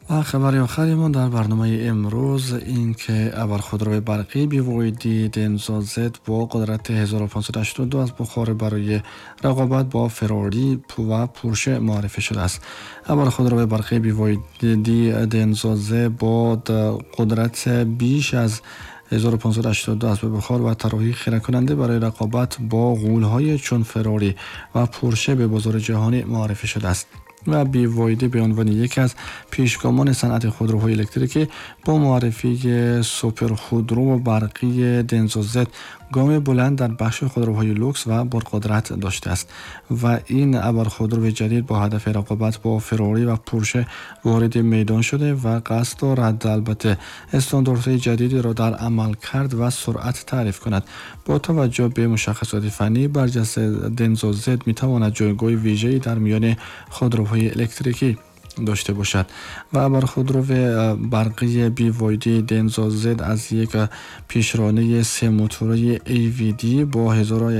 و خبر آخرمان در برنامه امروز این که ابرخودروی برقی BYD دنزو زد با قدرت 1582 از بخار برای رقابت با فراری و پورشه معرفی شده است. ابرخودروی برقی BYD دنزو زد با قدرت بیش از 1582 اسب بخار و طراحی خیره کننده برای رقابت با غول‌های چون فراری و پورشه به بازار جهانی معرفی شده است و BYD به عنوان یکی از پیشگامان صنعت خودروهای الکتریکی با معرفی سوپر خودرو برقی دنزو زد گام بلند در بخش خودروهای لوکس و پرقدرت داشته است و این ابرخودرو جدید با هدف رقابت با فراری و پورشه وارد میدان شده و قصد دارد البته استانداردهای جدیدی را در عمل کرد و سرعت تعریف کند. با توجه به مشخصات فنی برجسته دنزو زد می تواند جایگاه ویژه‌ای در میان خودروهای الکتریکی داشته باشد و ابرخودرو برقی BYD دنزو زد از یک پیشرانه 3 موتوری AVD با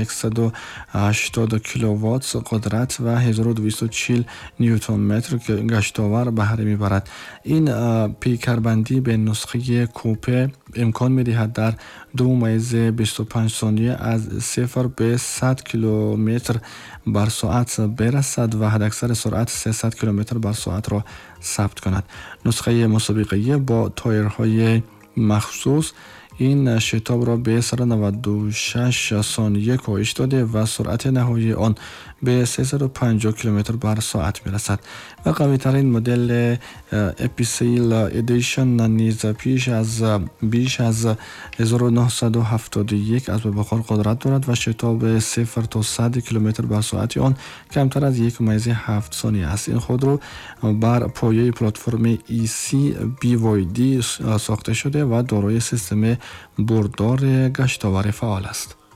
1180 کیلووات قدرت و 1240 نیوتن متر گشتاور بهره میبرد. این پیکربندی به نسخه کوپه امکان می‌دهد در 2.25 ثانیه از 0 به 100 کیلومتر بر ساعت برسد و حداکثر سرعت 300 کیلومتر بر ساعت را ثبت کند. نسخه مسابقه‌ای با تایرهای مخصوص این شتاب را به 196 ثانیه کاهش داده و سرعت نهایی آن به 350 کیلومتر بر ساعت میرسد و قوی ترین مدل اپیسیل ادیشن نیز بیش از 1971 اسب بخار قدرت دارد و شتاب 0 تا 100 کیلومتر بر ساعت آن کمتر از 1.7 ثانیه است. این خودرو بر پایه پلتفرم EC BYD ساخته شده و دارای سیستم بردار گشتاور فعال است.